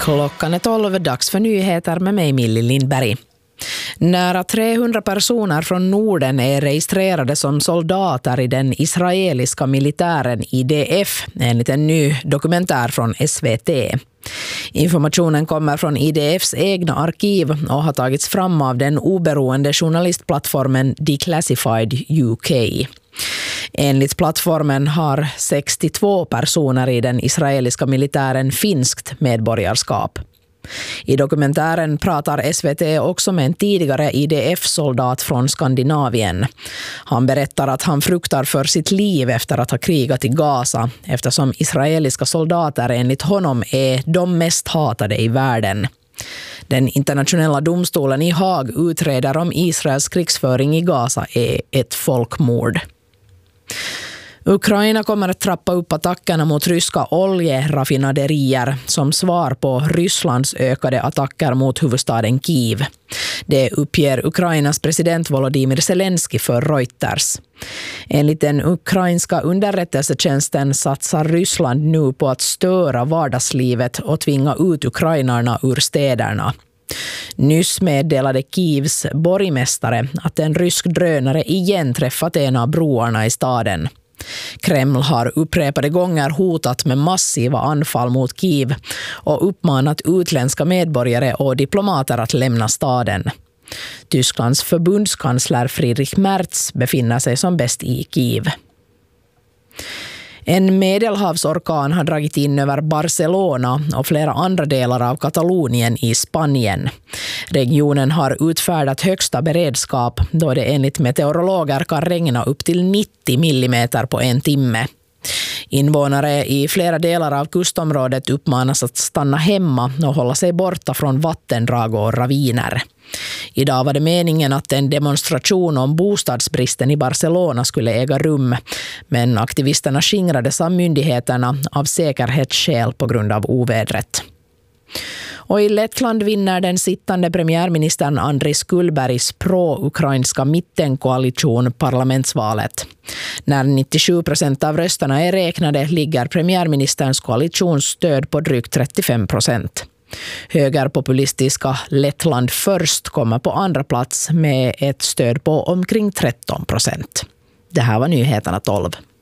Klockan är 12, dags för nyheter med mig Milli Lindberg. Nära 300 personer från Norden är registrerade som soldater i den israeliska militären IDF enligt en ny dokumentär från SVT. Informationen kommer från IDFs egna arkiv och har tagits fram av den oberoende journalistplattformen Declassified UK. Enligt plattformen har 62 personer i den israeliska militären finskt medborgarskap. I dokumentären pratar SVT också med en tidigare IDF-soldat från Skandinavien. Han berättar att han fruktar för sitt liv efter att ha krigat i Gaza, eftersom israeliska soldater enligt honom är de mest hatade i världen. Den internationella domstolen i Haag utreder om Israels krigsföring i Gaza är ett folkmord. Ukraina kommer att trappa upp attackerna mot ryska oljeraffinaderier som svar på Rysslands ökade attacker mot huvudstaden Kiev. Det uppger Ukrainas president Volodymyr Zelensky för Reuters. Enligt den ukrainska underrättelsetjänsten satsar Ryssland nu på att störa vardagslivet och tvinga ut ukrainarna ur städerna. Nyss meddelade Kievs borgmästare att en rysk drönare igen träffat en av broarna i staden. Kreml har upprepade gånger hotat med massiva anfall mot Kiev och uppmanat utländska medborgare och diplomater att lämna staden. Tysklands förbundskansler Friedrich Merz befinner sig som bäst i Kiev. En medelhavsorkan har dragit in över Barcelona och flera andra delar av Katalonien i Spanien. Regionen har utfärdat högsta beredskap då det enligt meteorologer kan regna upp till 90 millimeter på en timme. Invånare i flera delar av kustområdet uppmanas att stanna hemma och hålla sig borta från vattendrag och raviner. Idag var det meningen att en demonstration om bostadsbristen i Barcelona skulle äga rum, men aktivisterna skingrades av myndigheterna av säkerhetsskäl på grund av ovädret. Och i Lettland vinner den sittande premiärministern Andris Kulbergs pro-ukrainska mittenkoalition parlamentsvalet. När 97% av rösterna är räknade ligger premiärministerns koalitionsstöd på drygt 35%. Högerpopulistiska Lettland först kommer på andra plats med ett stöd på omkring 13%. Det här var nyheterna 12.